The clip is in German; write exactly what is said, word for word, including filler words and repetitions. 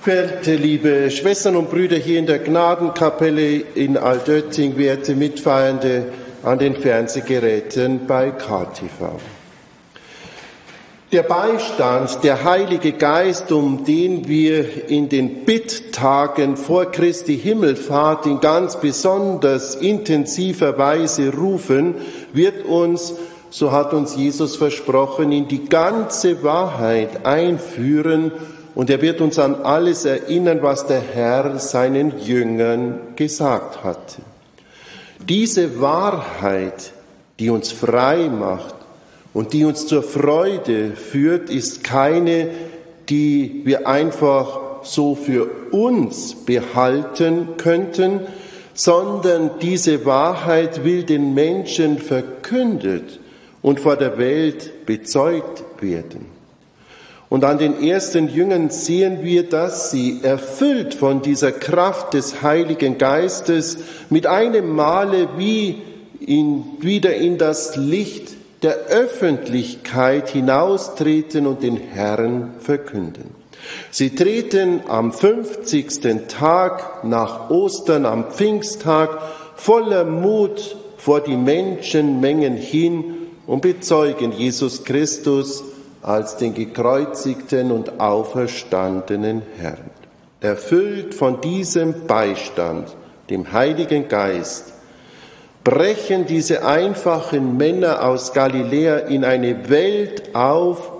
Verehrte liebe Schwestern und Brüder hier in der Gnadenkapelle in Altötting, werte Mitfeiernde an den Fernsehgeräten bei K T V. Der Beistand, der Heilige Geist, um den wir in den Bitttagen vor Christi Himmelfahrt in ganz besonders intensiver Weise rufen, wird uns, so hat uns Jesus versprochen, in die ganze Wahrheit einführen, und er wird uns an alles erinnern, was der Herr seinen Jüngern gesagt hatte. Diese Wahrheit, die uns frei macht und die uns zur Freude führt, ist keine, die wir einfach so für uns behalten könnten, sondern diese Wahrheit will den Menschen verkündet und vor der Welt bezeugt werden. Und an den ersten Jüngern sehen wir, dass sie, erfüllt von dieser Kraft des Heiligen Geistes, mit einem Male wie in, wieder in das Licht der Öffentlichkeit hinaustreten und den Herrn verkünden. Sie treten am fünfzigsten Tag nach Ostern, am Pfingsttag, voller Mut vor die Menschenmengen hin und bezeugen Jesus Christus als den gekreuzigten und auferstandenen Herrn. Erfüllt von diesem Beistand, dem Heiligen Geist, brechen diese einfachen Männer aus Galiläa in eine Welt auf,